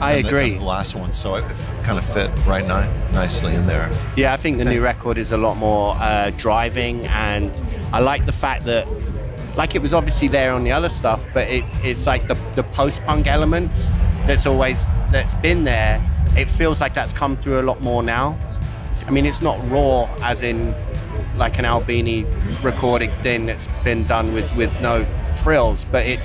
I agree. The last one, so it kind of fit right nicely in there. Yeah, I think the new record is a lot more driving, and I like the fact that, like, it was obviously there on the other stuff, but it's like the post-punk elements that's been there. It feels like that's come through a lot more now. I mean, it's not raw as in like an Albini recording thing that's been done with no frills, but it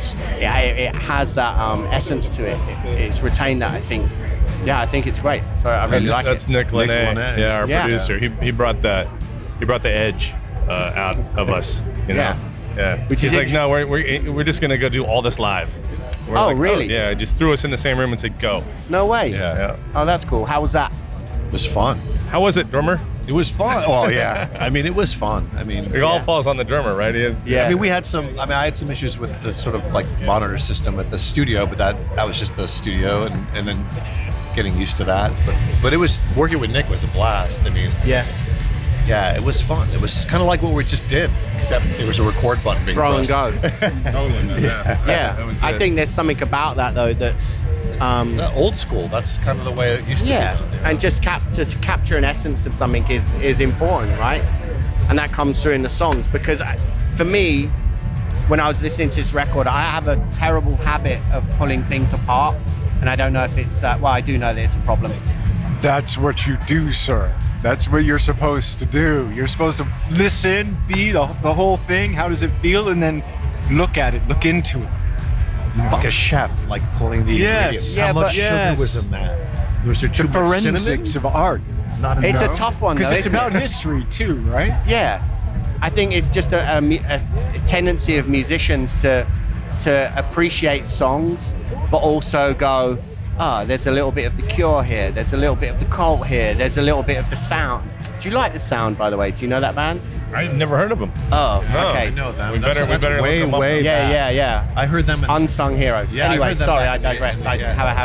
has that essence to it. It's retained that, I think. Yeah, I think it's great. So I really like it. That's Nick Launay, yeah, our producer. He brought that. He brought the edge out of us. You know? Yeah. Which He's is like, no, we're just gonna go do all this live. We're like, really? Yeah. Just threw us in the same room and said, go. No way. Yeah. Oh, that's cool. How was that? It was fun. How was it, drummer? It was fun. Oh yeah. I mean, it was fun. I mean, It all falls on the drummer, right? Yeah. I mean, I had some issues with the sort of like monitor system at the studio, but that was just the studio, and then getting used to that. But it was, working with Nick was a blast. I mean, yeah, it was fun. It was kind of like what we just did, except there was a record button being Throw and pressed. go. Totally. Yeah. I think there's something about that though that's Old school. That's kind of the way it used to be. And just to capture an essence of something is important, right? And that comes through in the songs, because for me, when I was listening to this record, I have a terrible habit of pulling things apart, and I don't know if it's well, I do know that it's a problem. That's what you do, sir. That's what you're supposed to do. You're supposed to listen, be the whole thing. How does it feel? And then look at it, look into it. Like a chef, like pulling the ingredients. How much sugar was in that? Was there too the much forensics cinnamon? of art. Not It's enough. a tough one, though, Because it's isn't about it? history too, right? Yeah, I think it's just a tendency of musicians to appreciate songs, but also go, there's a little bit of the Cure here, there's a little bit of the Cult here, there's a little bit of the Sound. Do you like the Sound, by the way? Do you know that band? I've never heard of him. Oh, No. okay. I know them. We better way look them up. back. Yeah. I heard them. Unsung heroes. Yeah, I anyway, heard them sorry, back I in the- digress. yeah. I have